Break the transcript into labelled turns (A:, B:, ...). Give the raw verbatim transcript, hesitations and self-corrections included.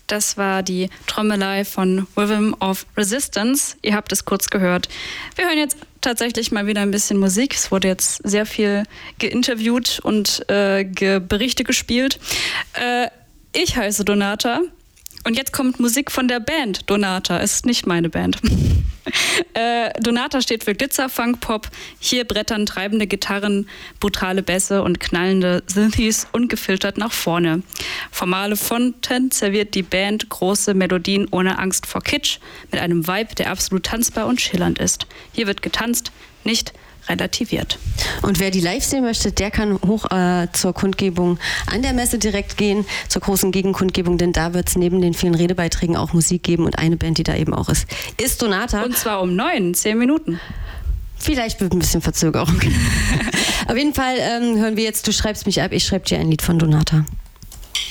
A: Das war die Trommelei von Rhythm of Resistance. Ihr habt es kurz gehört. Wir hören jetzt tatsächlich mal wieder ein bisschen Musik. Es wurde jetzt sehr viel geinterviewt und äh, ge- Berichte gespielt. Äh, ich heiße Donata und jetzt kommt Musik von der Band Donata. Es ist nicht meine Band. Äh, Donata steht für Glitzer, Funk, Pop. Hier brettern treibende Gitarren, brutale Bässe und knallende Synthes ungefiltert nach vorne. Formale Fonten serviert die Band große Melodien ohne Angst vor Kitsch, mit einem Vibe, der absolut tanzbar und schillernd ist. Hier wird getanzt, nicht relativiert.
B: Und wer die live sehen möchte, der kann hoch äh, zur Kundgebung an der Messe direkt gehen, zur großen Gegenkundgebung, denn da wird es neben den vielen Redebeiträgen auch Musik geben und eine Band, die da eben auch ist, ist Donata.
A: Und zwar um neun, zehn Minuten.
B: Vielleicht mit ein bisschen Verzögerung. Auf jeden Fall ähm, hören wir jetzt Du schreibst mich ab, ich schreibe dir ein Lied von Donata.